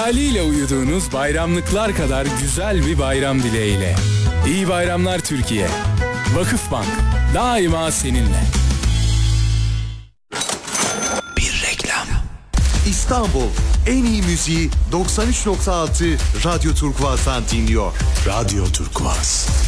hayaliyle uyuduğunuz bayramlıklar kadar güzel bir bayram dileğiyle. İyi bayramlar Türkiye. Vakıfbank daima seninle. Bir reklam. İstanbul en iyi müziği 93.6 Radyo Turkuaz'dan dinliyor. Radyo Turkuaz.